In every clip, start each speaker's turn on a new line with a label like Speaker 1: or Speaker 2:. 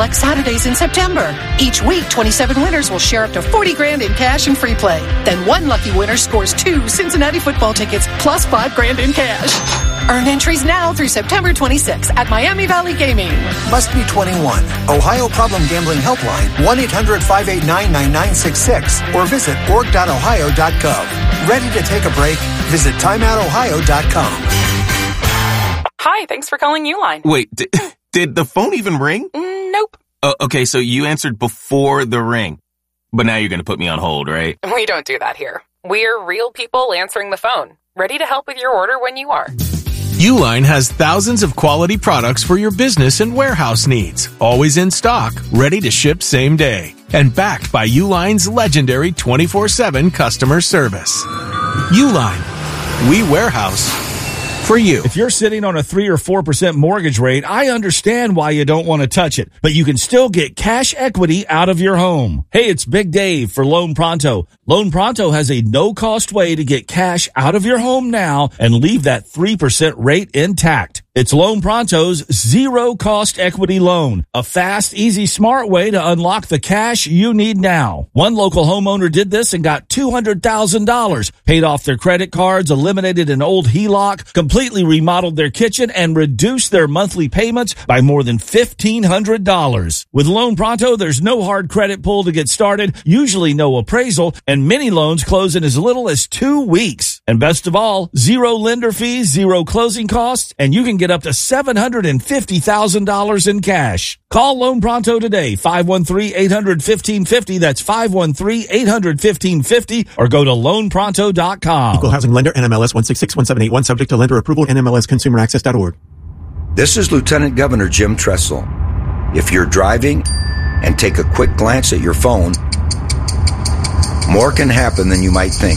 Speaker 1: select Saturdays in September. Each week, 27 winners will share up to $40,000 in cash and free play. Then one lucky winner scores 2 Cincinnati football tickets plus $5,000 in cash. Earn entries now through September 26 at Miami Valley Gaming.
Speaker 2: Must be 21. Ohio Problem Gambling Helpline, 1-800-589-9966, or visit org.ohio.gov. Ready to take a break? Visit timeoutohio.com.
Speaker 3: Hi, thanks for calling Uline.
Speaker 4: Wait, did the phone even ring?
Speaker 3: Nope.
Speaker 4: Okay, so you answered before the ring. But now you're going to put me on hold, right?
Speaker 3: We don't do that here. We're real people answering the phone, ready to help with your order when you are.
Speaker 5: Uline has thousands of quality products for your business and warehouse needs. Always in stock, ready to ship same day. And backed by Uline's legendary 24/7 customer service. Uline. We warehouse for you.
Speaker 6: If you're sitting on a 3 or 4% mortgage rate, I understand why you don't want to touch it, but you can still get cash equity out of your home. Hey, it's Big Dave for Loan Pronto. Loan Pronto has a no-cost way to get cash out of your home now and leave that 3% rate intact. It's Loan Pronto's zero-cost equity loan, a fast, easy, smart way to unlock the cash you need now. One local homeowner did this and got $200,000, paid off their credit cards, eliminated an old HELOC, completely remodeled their kitchen, and reduced their monthly payments by more than $1,500. With Loan Pronto, there's no hard credit pull to get started, usually no appraisal, and many loans close in as little as 2 weeks. And best of all, zero lender fees, zero closing costs, and you can get up to $750,000 in cash. Call Loan Pronto today, 513-800-1550. That's 513-800-1550, or go to loanpronto.com.
Speaker 7: Equal housing lender, NMLS 1661781, subject to lender approval, NMLSconsumeraccess.org.
Speaker 8: This is Lieutenant Governor Jim Tressel. If you're driving and take a quick glance at your phone, more can happen than you might think.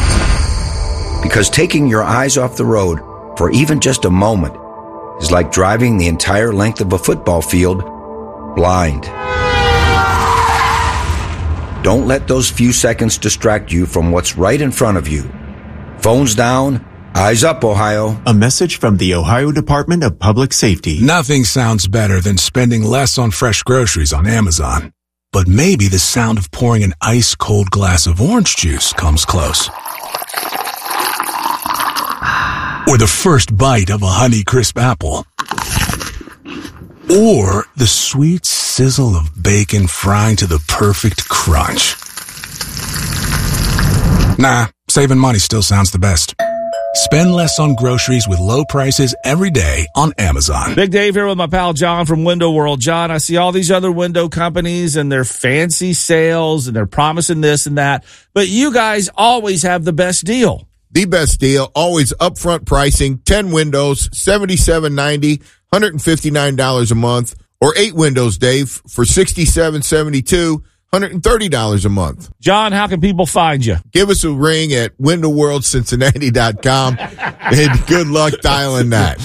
Speaker 8: Because taking your eyes off the road for even just a moment is like driving the entire length of a football field blind. Don't let those few seconds distract you from what's right in front of you. Phones down, eyes up, Ohio.
Speaker 7: A message from the Ohio Department of Public Safety.
Speaker 9: Nothing sounds better than spending less on fresh groceries on Amazon. But maybe the sound of pouring an ice-cold glass of orange juice comes close. Or the first bite of a Honeycrisp apple. Or the sweet sizzle of bacon frying to the perfect crunch. Nah, saving money still sounds the best. Spend less on groceries with low prices every day on Amazon.
Speaker 6: Big Dave here with my pal John from Window World. John, I see all these other window companies and their fancy sales and they're promising this and that, but you guys always have the best deal.
Speaker 10: The best deal, always upfront pricing, 10 windows, $77.90, $159 a month, or 8 windows, Dave, for $67.72, $130 a month.
Speaker 6: John, how can people find you?
Speaker 10: Give us a ring at windowworldcincinnati.com, and good luck dialing that.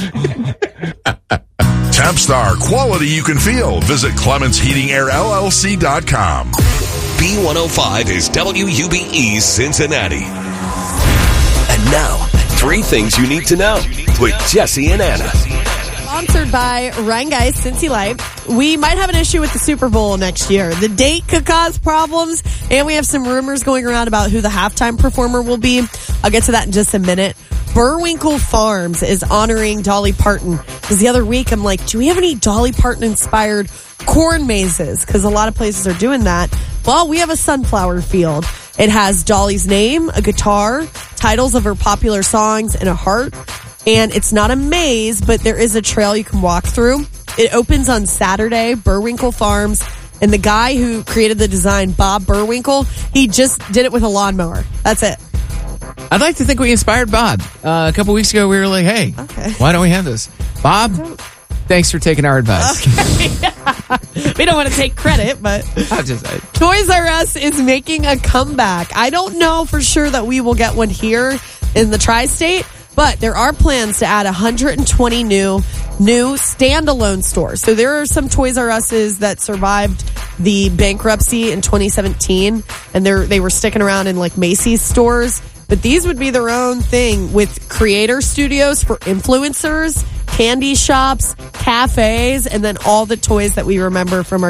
Speaker 11: Tempstar, quality you can feel. Visit ClementsHeatingAirLLC.com.
Speaker 12: B105 is WUBE Cincinnati. And now, 3 things you need to know with Jesse and Anna.
Speaker 13: Sponsored by Rhein-Geist Cincy Life. We might have an issue with the Super Bowl next year. The date could cause problems, and we have some rumors going around about who the halftime performer will be. I'll get to that in just a minute. Burwinkle Farms is honoring Dolly Parton. Because the other week, I'm like, do we have any Dolly Parton-inspired corn mazes? Because a lot of places are doing that. Well, we have a sunflower field. It has Dolly's name, a guitar, titles of her popular songs, and a heart. And it's not a maze, but there is a trail you can walk through. It opens on Saturday, Burwinkle Farms. And the guy who created the design, Bob Burwinkle, he just did it with a lawnmower. That's it.
Speaker 14: I'd like to think we inspired Bob. A couple weeks ago, we were like, hey, why don't we have this? Bob, thanks for taking our advice.
Speaker 13: Okay. We don't want to take credit, but Toys R Us is making a comeback. I don't know for sure that we will get one here in the tri-state, but there are plans to add 120 new standalone stores. So there are some Toys R Us's that survived the bankruptcy in 2017, and they were sticking around in like Macy's stores. But these would be their own thing with creator studios for influencers, candy shops, cafes, and then all the toys that we remember from our